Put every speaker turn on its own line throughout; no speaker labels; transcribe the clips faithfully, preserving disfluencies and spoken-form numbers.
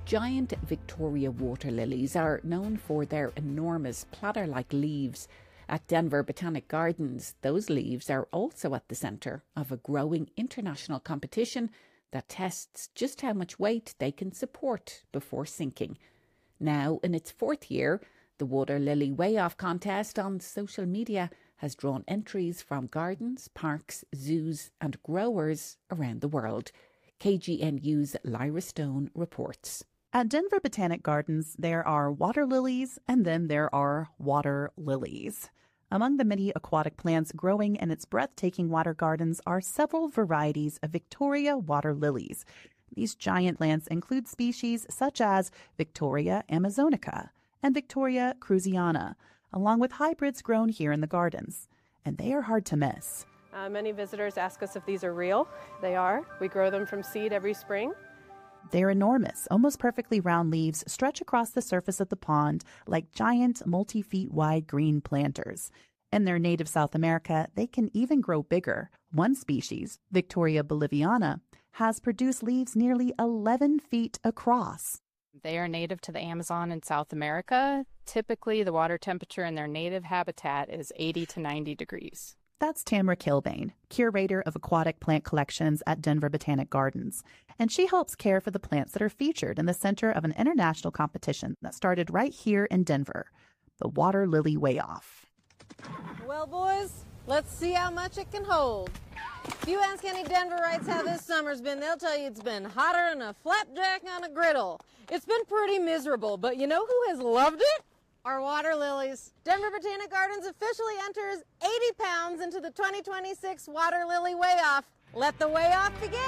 Giant Victoria water lilies are known for their enormous platter-like leaves. At Denver Botanic Gardens, those leaves are also at the centre of a growing international competition that tests just how much weight they can support before sinking. Now, in its fourth year, the Water Lily Weigh-Off contest on social media has drawn entries from gardens, parks, zoos and growers around the world. K G N U's Lyra Stone reports.
At Denver Botanic Gardens, there are water lilies and then there are water lilies. Among the many aquatic plants growing in its breathtaking water gardens are several varieties of Victoria water lilies. These giant plants include species such as Victoria amazonica and Victoria cruziana, along with hybrids grown here in the gardens. And they are hard to miss.
Uh, many visitors ask us if these are real. They are. We grow them from seed every spring.
Their enormous, almost perfectly round leaves stretch across the surface of the pond like giant, multi-feet wide green planters. In their native South America, they can even grow bigger. One species, Victoria boliviana, has produced leaves nearly eleven feet across.
They are native to the Amazon in South America. Typically, the water temperature in their native habitat is eighty to ninety degrees.
That's Tamara Kilbane, curator of aquatic plant collections at Denver Botanic Gardens, and she helps care for the plants that are featured in the center of an international competition that started right here in Denver, the Water Lily Weigh-Off.
Well, boys, let's see how much it can hold. If you ask any Denverites how this summer's been, they'll tell you it's been hotter than a flapjack on a griddle. It's been pretty miserable, but you know who has loved it? Our water lilies. Denver Botanic Gardens officially enters eighty pounds into the twenty twenty-six Water Lily Weigh-Off. Let the weigh-off begin.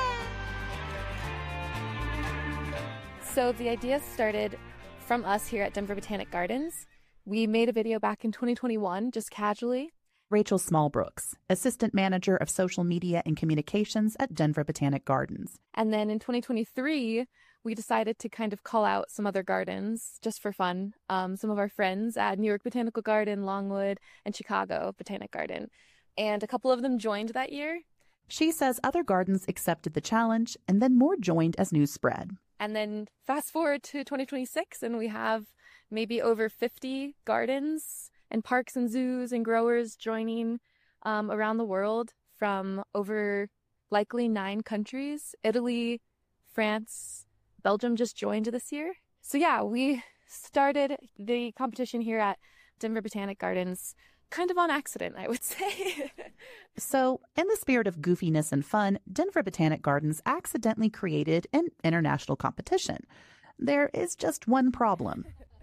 So the idea started from us here at Denver Botanic Gardens. We made a video back in twenty twenty-one, just casually.
Rachel Smallbrooks, Assistant Manager of Social Media and Communications at Denver Botanic Gardens.
And then in twenty twenty-three, we decided to kind of call out some other gardens just for fun. Um, some of our friends at New York Botanical Garden, Longwood, and Chicago Botanic Garden. And a couple of them joined that year.
She says other gardens accepted the challenge and then more joined as news spread.
And then fast forward to twenty twenty-six and we have maybe over fifty gardens and parks and zoos and growers joining um, around the world from over likely nine countries. Italy, France, Belgium just joined this year. So yeah, we started the competition here at Denver Botanic Gardens kind of on accident, I would say.
So, in the spirit of goofiness and fun, Denver Botanic Gardens accidentally created an international competition. There is just one problem.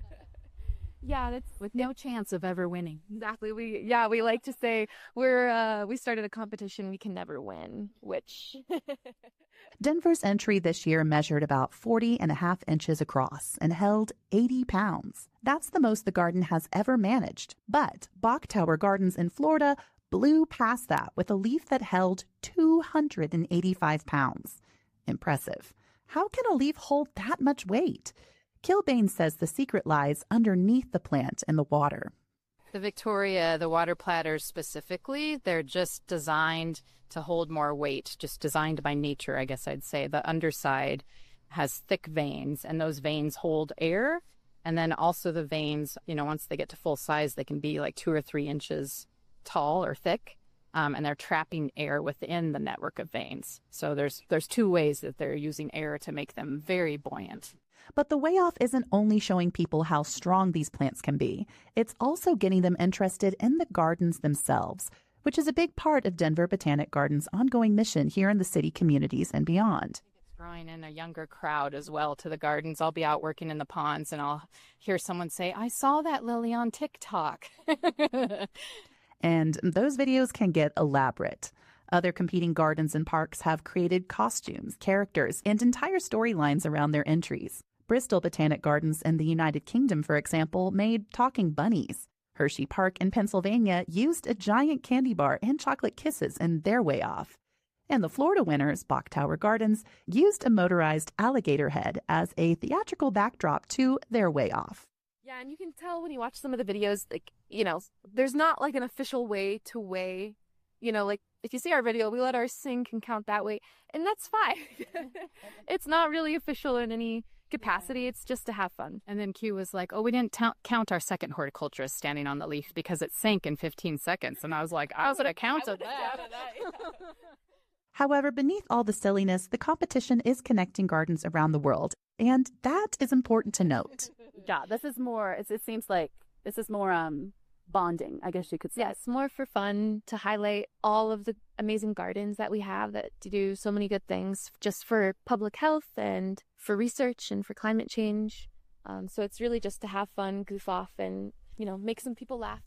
Yeah, that's
with no chance of ever winning.
Exactly. We yeah, we like to say we're uh, we started a competition we can never win, which
Denver's entry this year measured about forty and a half inches across and held eighty pounds. That's the most the garden has ever managed. But Bok Tower Gardens in Florida blew past that with a leaf that held two hundred eighty-five pounds. Impressive. How can a leaf hold that much weight? Kilbane says the secret lies underneath the plant and the water.
The Victoria, the water platters specifically, they're just designed to hold more weight, just designed by nature, I guess I'd say. The underside has thick veins, and those veins hold air. And then also the veins, you know, once they get to full size, they can be like two or three inches tall or thick. Um, and they're trapping air within the network of veins. So there's there's two ways that they're using air to make them very buoyant.
But the Weigh-Off isn't only showing people how strong these plants can be. It's also getting them interested in the gardens themselves, which is a big part of Denver Botanic Gardens' ongoing mission here in the city communities and beyond.
It's drawing in a younger crowd as well to the gardens. I'll be out working in the ponds and I'll hear someone say, I saw that lily on TikTok.
And those videos can get elaborate. Other competing gardens and parks have created costumes, characters, and entire storylines around their entries. Bristol Botanic Gardens in the United Kingdom, for example, made talking bunnies. Hershey Park in Pennsylvania used a giant candy bar and chocolate kisses in their Weigh-Off. And the Florida winners, Bok Tower Gardens, used a motorized alligator head as a theatrical backdrop to their Weigh-Off.
Yeah, and you can tell when you watch some of the videos, like, you know, there's not like an official way to weigh, you know, like if you see our video, we let our sink and count that way, and that's fine. It's not really official in any capacity. It's just to have fun.
And then Q was like, oh, we didn't ta- count our second horticulturist standing on the leaf because it sank in fifteen seconds. And I was like, I was going to count that.
However, beneath all the silliness, the competition is connecting gardens around the world. And that is important to note.
Yeah, this is more, it's, it seems like this is more um bonding, I guess you could say.
Yeah, it's more for fun to highlight all of the amazing gardens that we have that do so many good things just for public health and for research and for climate change. Um, so it's really just to have fun, goof off, and, you know, make some people laugh.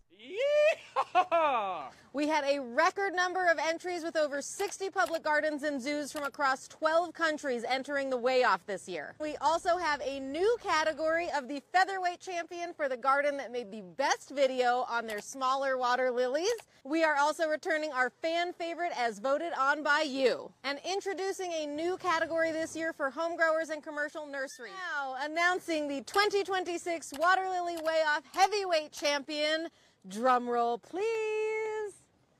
We had a record number of entries with over sixty public gardens and zoos from across twelve countries entering the Way Off this year. We also have a new category of the featherweight champion for the garden that made the best video on their smaller water lilies. We are also returning our fan favorite as voted on by you. And introducing a new category this year for home growers and commercial nurseries. Now announcing the twenty twenty-six Water Lily Way Off heavyweight champion. Drum roll, please.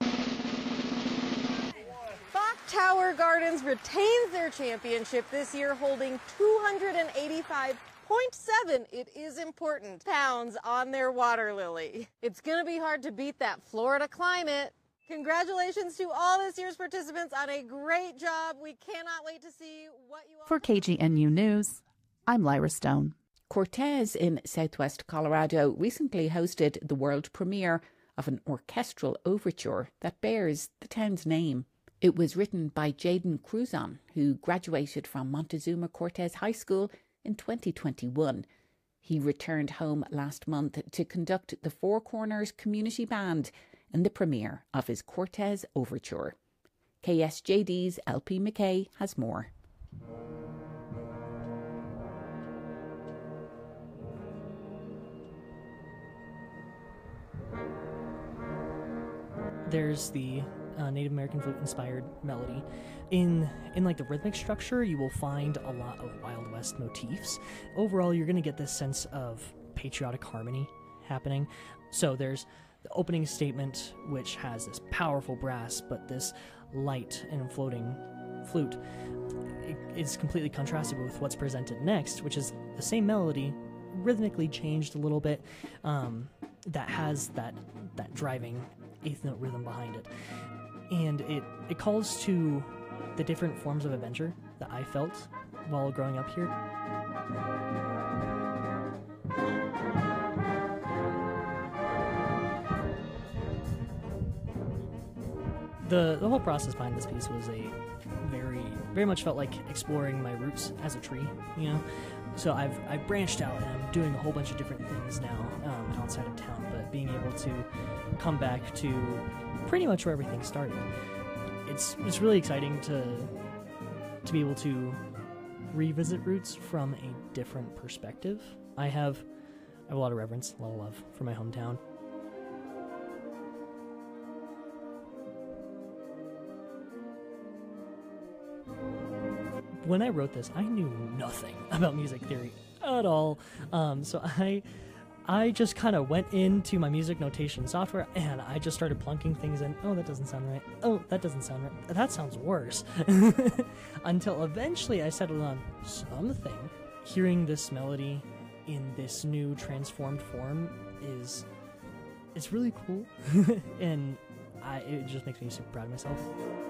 Bach Tower Gardens retains their championship this year, holding two hundred eighty-five point seven, it is important, pounds on their water lily. It's going to be hard to beat that Florida climate. Congratulations to all this year's participants on a great job. We cannot wait to see what you all...
For K G N U News, I'm Lyra Stone.
Cortez in southwest Colorado recently hosted the world premiere of an orchestral overture that bears the town's name. It was written by Jaden Cruzon, who graduated from Montezuma Cortez High School in twenty twenty-one. He returned home last month to conduct the Four Corners Community Band in the premiere of his Cortez Overture. K S J D's L P McKay has more.
There's the uh, Native American flute inspired melody. In in like the rhythmic structure, you will find a lot of Wild West motifs. Overall, you're going to get this sense of patriotic harmony happening. So there's the opening statement, which has this powerful brass, but this light and floating flute. It is completely contrasted with what's presented next, which is the same melody, rhythmically changed a little bit, um, that has that that driving eighth note rhythm behind it. And it, it calls to the different forms of adventure that I felt while growing up here. The, the whole process behind this piece was a very, very much felt like exploring my roots as a tree, you know? So I've, I've branched out and I'm doing a whole bunch of different things now um, outside of town, but being able to come back to pretty much where everything started. It's it's really exciting to to be able to revisit roots from a different perspective. I have, I have a lot of reverence, a lot of love for my hometown. When I wrote this, I knew nothing about music theory at all. Um, so I I just kind of went into my music notation software and I just started plunking things in. Oh, that doesn't sound right. Oh, that doesn't sound right. That sounds worse. Until eventually I settled on something. Hearing this melody in this new transformed form is it's really cool. And I, it just makes me super proud of myself.